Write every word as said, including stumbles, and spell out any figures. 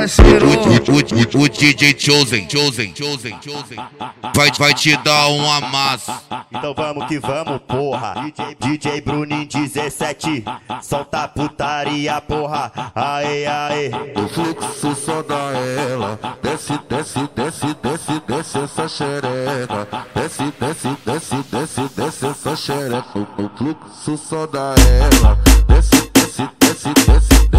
parceiro. O, o, o, o D J Chosen, Chosen, Chosen, Chosen vai, vai te dar um amasso. Então vamos que vamos, porra. D J, D J Bruninho dezessete, solta putaria, porra. Aê, aê. O fluxo só dá ela. Desce, desce, desce, desce, desce essa xereca. Desce, desce, desce, desce, desce essa xereca. O, o fluxo só dá ela. Desce, desce, desce, desce, desce.